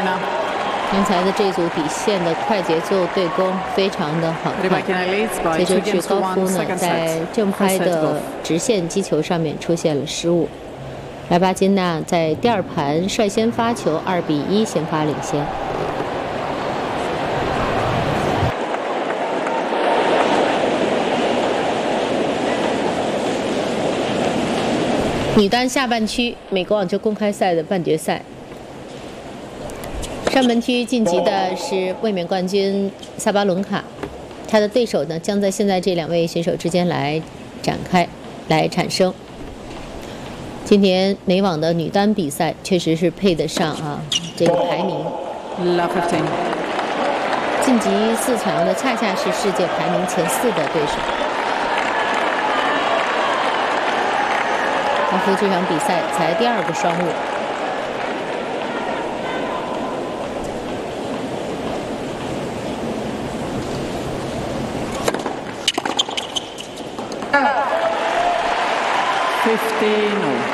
刚才的这组底线的快节奏对攻非常的好看，这就是高夫呢在正拍的直线击球上面出现了失误。莱巴金娜在第二盘率先发球，2比1先发领先。女单下半区美国网球公开赛的半决赛。上半区晋级的是卫冕冠军萨巴伦卡，她的对手呢将在现在这2位选手之间来产生。今年美网的女单比赛确实是配得上这个排名。晋级4强的恰恰是世界排名前4的对手。高夫这场比赛才第2个双误。 15-0。